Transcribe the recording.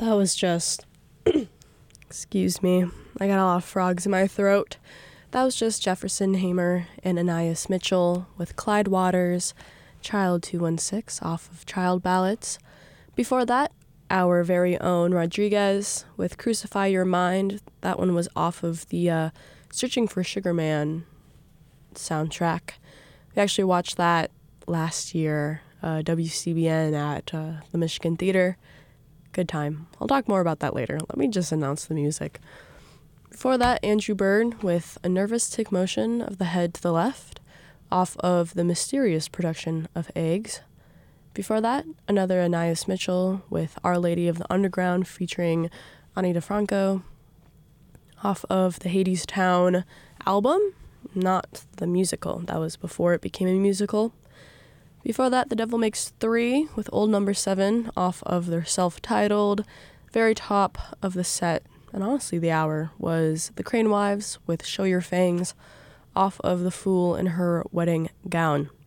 That was just, excuse me, I got a lot of frogs in my throat. That was just Jefferson Hamer and Anais Mitchell with Clyde Waters, Child 216 off of Child Ballads. Before that, our very own Rodriguez with Crucify Your Mind. That one was off of the Searching for Sugar Man soundtrack. We actually watched that last year, WCBN at the Michigan Theater. Good time. I'll talk more about that later. Let me just announce the music. Before that, Andrew Bird with A Nervous Tick Motion of the Head to the Left off of the Mysterious production of Eggs. Before that, another Anais Mitchell with Our Lady of the Underground featuring Ani DeFranco off of the Hades Town album, not the musical. That was before it became a musical. Before that, The Devil Makes Three with Old Number 7 off of their self-titled. Very top of the set, and honestly the hour, was The Crane Wives with Show Your Fangs off of The Fool in Her Wedding Gown.